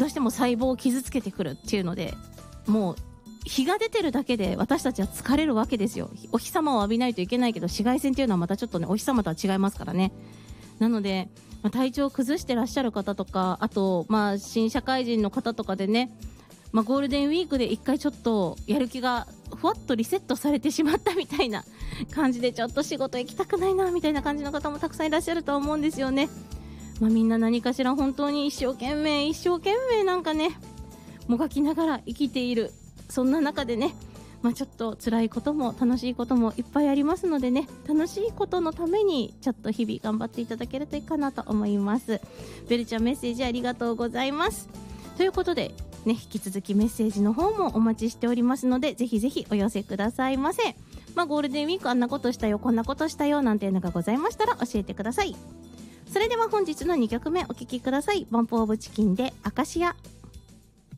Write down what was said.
うしても細胞を傷つけてくるっていうので、もう日が出てるだけで私たちは疲れるわけですよ。お日様を浴びないといけないけど、紫外線っていうのはまたちょっとね、お日様とは違いますからね。なので、体調を崩してらっしゃる方とか、あと、新社会人の方とかでね、ゴールデンウィークで一回ちょっとやる気がふわっとリセットされてしまったみたいな感じで、ちょっと仕事行きたくないなみたいな感じの方もたくさんいらっしゃると思うんですよね。みんな何かしら本当に一生懸命なんかね、もがきながら生きている、そんな中でね、ちょっと辛いことも楽しいこともいっぱいありますのでね、楽しいことのためにちょっと日々頑張っていただけるといいかなと思います。ベルちゃん、メッセージありがとうございます。ということでね、引き続きメッセージの方もお待ちしておりますので、ぜひぜひお寄せくださいませ。ゴールデンウィークあんなことしたよ、こんなことしたよなんていうのがございましたら教えてください。それでは本日の2曲目お聴きください。バンプオブチキンでアカシア。